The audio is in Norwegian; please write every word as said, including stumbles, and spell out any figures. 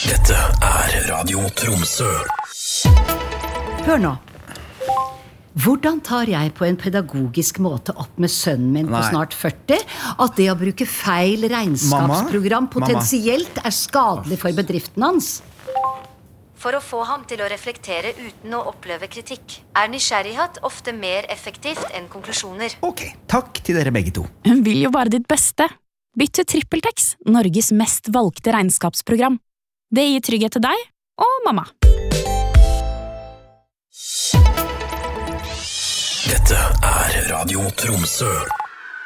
Dette er Radio Tromsø. Hør nå. Hvordan tar jeg på en pedagogisk måte opp med sønnen min på Nei. snart førti at det å bruke feil regnskapsprogram Mamma? potensielt er skadelig for bedriften hans? For å få ham til å reflektere uten å oppleve kritikk, er nysgjerrighet ofte mer effektivt enn konklusjoner. Ok, takk til dere begge to. Hun vil jo bare ditt beste. Bytt til TrippelTex, Norges mest valgte regnskapsprogram. Det gir trygghet til deg og mamma. Dette er Radio Tromsø.